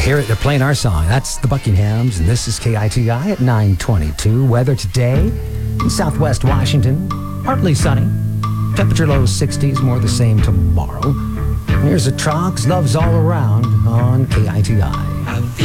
hear it. They're playing our song. That's the Buckinghams, and this is KITI at 9:22. Weather today in southwest Washington, partly sunny. Temperature low 60s, more the same tomorrow. Here's the Trogs, Love's All Around on KITI.